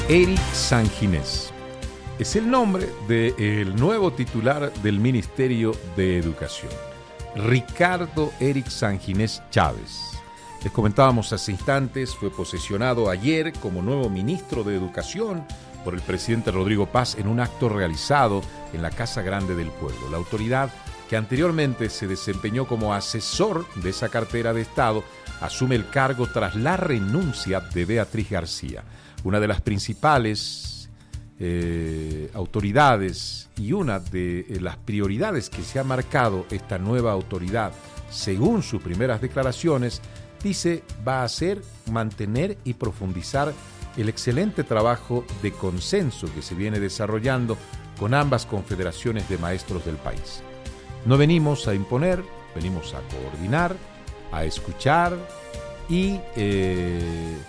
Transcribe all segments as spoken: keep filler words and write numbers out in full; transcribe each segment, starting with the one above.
Eric Sanginés es el nombre del nuevo titular del Ministerio de Educación, Ricardo Eric Sanginés Chávez. Les comentábamos hace instantes, fue posesionado ayer como nuevo ministro de Educación por el presidente Rodrigo Paz en un acto realizado en la Casa Grande del Pueblo. La autoridad, que anteriormente se desempeñó como asesor de esa cartera de Estado, asume el cargo tras la renuncia de Beatriz García, una de las principales eh, autoridades y una de eh, las prioridades que se ha marcado esta nueva autoridad, según sus primeras declaraciones, dice va a ser mantener y profundizar el excelente trabajo de consenso que se viene desarrollando con ambas confederaciones de maestros del país. No venimos a imponer, venimos a coordinar, a escuchar y eh,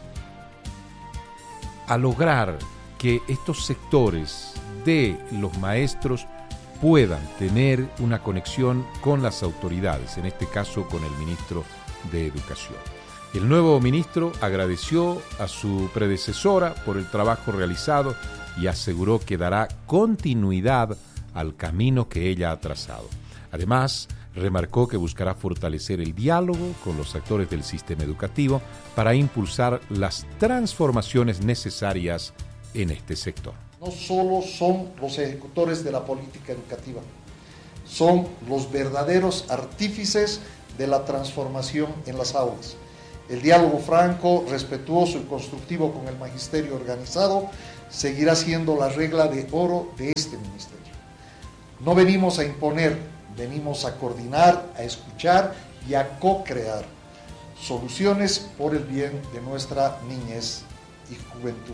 a lograr que estos sectores de los maestros puedan tener una conexión con las autoridades, en este caso con el ministro de Educación. El nuevo ministro agradeció a su predecesora por el trabajo realizado y aseguró que dará continuidad al camino que ella ha trazado. Además, remarcó que buscará fortalecer el diálogo con los actores del sistema educativo para impulsar las transformaciones necesarias en este sector. No solo son los ejecutores de la política educativa, son los verdaderos artífices de la transformación en las aulas. El diálogo franco, respetuoso y constructivo con el magisterio organizado seguirá siendo la regla de oro de este ministerio. No venimos a imponer, venimos a coordinar, a escuchar y a co-crear soluciones por el bien de nuestra niñez y juventud.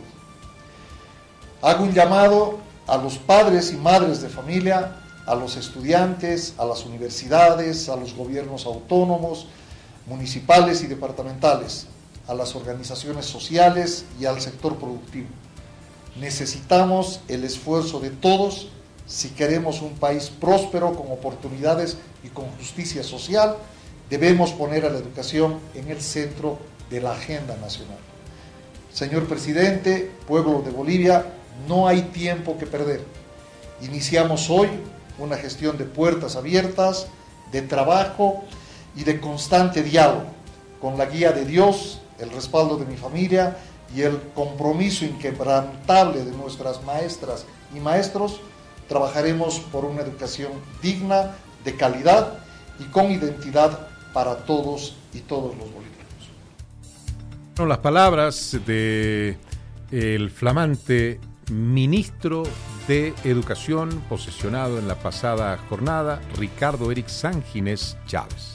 Hago un llamado a los padres y madres de familia, a los estudiantes, a las universidades, a los gobiernos autónomos, municipales y departamentales, a las organizaciones sociales y al sector productivo. Necesitamos el esfuerzo de todos si queremos un país próspero, con oportunidades y con justicia social. Debemos poner a la educación en el centro de la agenda nacional. Señor presidente, pueblo de Bolivia, no hay tiempo que perder. Iniciamos hoy una gestión de puertas abiertas, de trabajo y de constante diálogo, con la guía de Dios, el respaldo de mi familia y el compromiso inquebrantable de nuestras maestras y maestros. Trabajaremos por una educación digna, de calidad y con identidad para todos y todos los bolivianos. Son las palabras de el flamante ministro de Educación posesionado en la pasada jornada, Ricardo Eric Sanginés Chávez.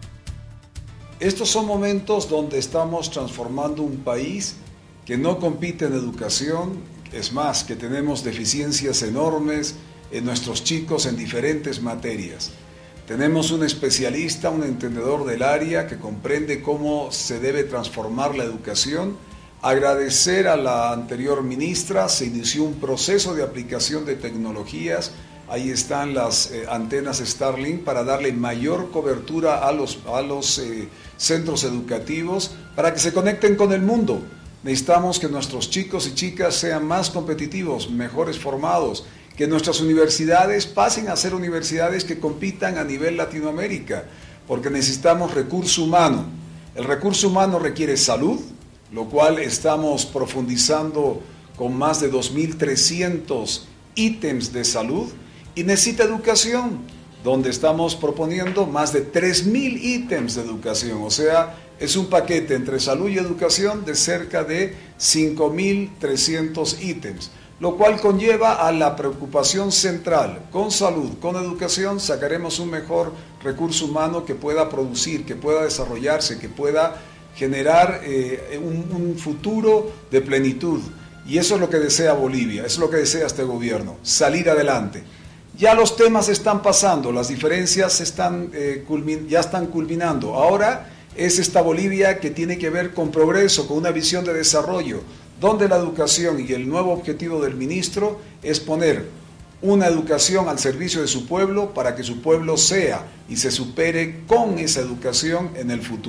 Estos son momentos donde estamos transformando un país que no compite en educación, es más, que tenemos deficiencias enormes en nuestros chicos en diferentes materias. Tenemos un especialista, un entendedor del área que comprende cómo se debe transformar la educación. Agradecer a la anterior ministra, se inició un proceso de aplicación de tecnologías. Ahí están las eh, antenas Starlink para darle mayor cobertura a los, a los eh, centros educativos para que se conecten con el mundo. Necesitamos que nuestros chicos y chicas sean más competitivos, mejores formados, que nuestras universidades pasen a ser universidades que compitan a nivel Latinoamérica, porque necesitamos recurso humano. El recurso humano requiere salud, lo cual estamos profundizando con más de dos mil trescientos ítems de salud, y necesita educación, donde estamos proponiendo más de tres mil ítems de educación, o sea, es un paquete entre salud y educación de cerca de cinco mil trescientos ítems, lo cual conlleva a la preocupación central. Con salud, con educación, sacaremos un mejor recurso humano que pueda producir, que pueda desarrollarse, que pueda generar eh, un, un futuro de plenitud. Y eso es lo que desea Bolivia, eso es lo que desea este gobierno, salir adelante. Ya los temas están pasando, las diferencias están, eh, culmin- ya están culminando. Ahora es esta Bolivia que tiene que ver con progreso, con una visión de desarrollo, donde la educación y el nuevo objetivo del ministro es poner una educación al servicio de su pueblo para que su pueblo sea y se supere con esa educación en el futuro.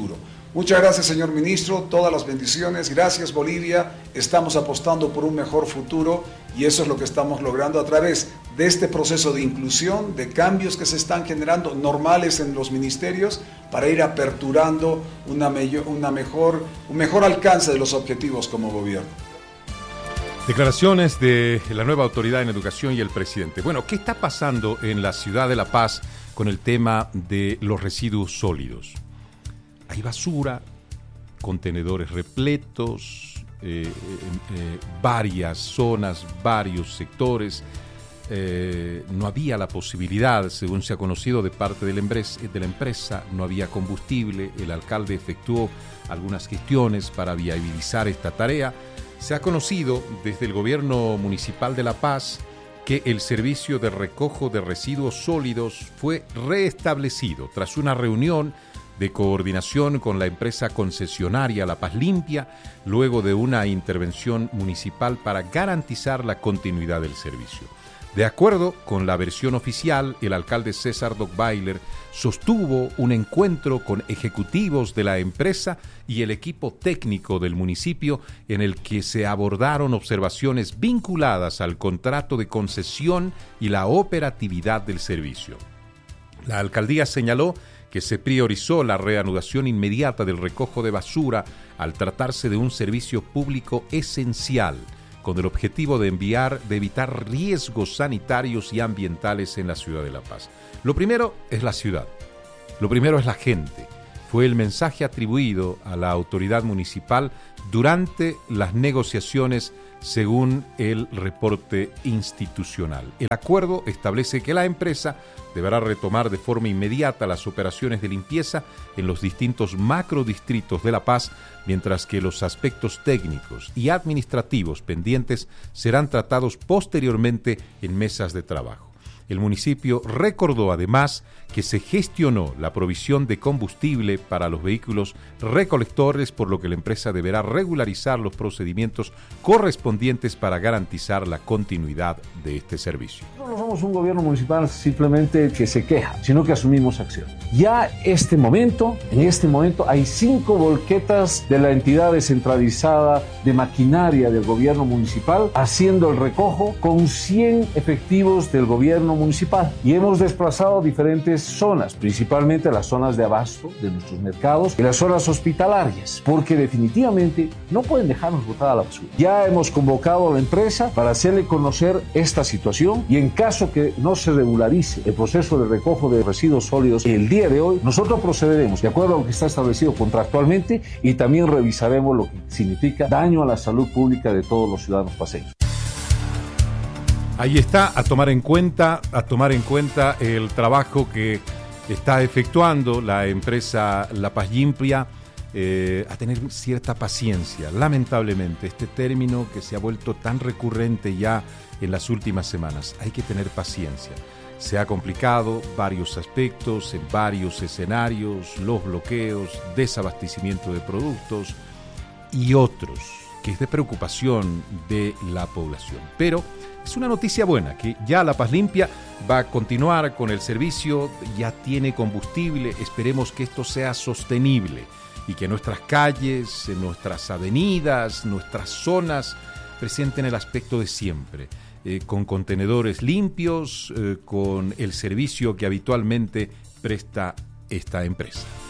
Muchas gracias, señor ministro, todas las bendiciones. Gracias, Bolivia. Estamos apostando por un mejor futuro y eso es lo que estamos logrando a través de este proceso de inclusión, de cambios que se están generando normales en los ministerios para ir aperturando una, me- una mejor, un mejor alcance de los objetivos como gobierno. Declaraciones de la nueva autoridad en educación y el presidente. Bueno, ¿qué está pasando en la ciudad de La Paz con el tema de los residuos sólidos? Hay basura, contenedores repletos, eh, eh, varias zonas, varios sectores. Eh, no había la posibilidad, según se ha conocido de parte de la, empresa, de la empresa, no había combustible. El alcalde efectuó algunas gestiones para viabilizar esta tarea. Se ha conocido desde el gobierno municipal de La Paz que el servicio de recojo de residuos sólidos fue reestablecido tras una reunión de coordinación con la empresa concesionaria La Paz Limpia, luego de una intervención municipal para garantizar la continuidad del servicio. De acuerdo con la versión oficial, el alcalde César Dockweiler sostuvo un encuentro con ejecutivos de la empresa y el equipo técnico del municipio en el que se abordaron observaciones vinculadas al contrato de concesión y la operatividad del servicio. La alcaldía señaló que se priorizó la reanudación inmediata del recojo de basura al tratarse de un servicio público esencial, con el objetivo de enviar, de evitar riesgos sanitarios y ambientales en la ciudad de La Paz. Lo primero es la ciudad, lo primero es la gente. Fue el mensaje atribuido a la autoridad municipal durante las negociaciones según el reporte institucional. El acuerdo establece que la empresa deberá retomar de forma inmediata las operaciones de limpieza en los distintos macrodistritos de La Paz, mientras que los aspectos técnicos y administrativos pendientes serán tratados posteriormente en mesas de trabajo. El municipio recordó además que se gestionó la provisión de combustible para los vehículos recolectores, por lo que la empresa deberá regularizar los procedimientos correspondientes para garantizar la continuidad de este servicio. No somos un gobierno municipal simplemente que se queja, sino que asumimos acción. Ya este momento, en este momento hay cinco volquetas de la entidad descentralizada de maquinaria del gobierno municipal haciendo el recojo con cien efectivos del gobierno municipal y hemos desplazado diferentes zonas, principalmente las zonas de abasto de nuestros mercados y las zonas hospitalarias, porque definitivamente no pueden dejarnos botada la basura. Ya hemos convocado a la empresa para hacerle conocer esta situación y en caso que no se regularice el proceso de recojo de residuos sólidos el día de hoy, nosotros procederemos de acuerdo a lo que está establecido contractualmente y también revisaremos lo que significa daño a la salud pública de todos los ciudadanos paceños. Ahí está, a tomar en cuenta, a tomar en cuenta el trabajo que está efectuando la empresa La Paz Limpia, eh, a tener cierta paciencia. Lamentablemente, este término que se ha vuelto tan recurrente ya en las últimas semanas, hay que tener paciencia. Se ha complicado varios aspectos, en varios escenarios, los bloqueos, desabastecimiento de productos y otros, que es de preocupación de la población. Pero es una noticia buena, que ya La Paz Limpia va a continuar con el servicio, ya tiene combustible, esperemos que esto sea sostenible y que nuestras calles, nuestras avenidas, nuestras zonas presenten el aspecto de siempre, eh, con contenedores limpios, eh, con el servicio que habitualmente presta esta empresa.